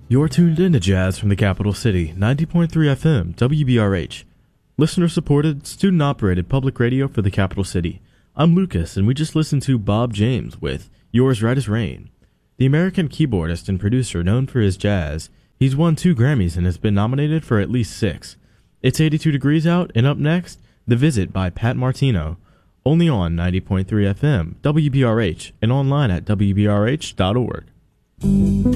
You're tuned in to Jazz from the Capital City, 90.3 FM, WBRH. Listener-supported, student-operated public radio for the Capital City. I'm Lucas, and we just listened to Bob James with Yours Right as Rain. The American keyboardist and producer known for his jazz, he's won 2 Grammys and has been nominated for at least 6. It's 82 degrees out, and up next, The Visit by Pat Martino. Only on 90.3 FM, WBRH, and online at WBRH.org.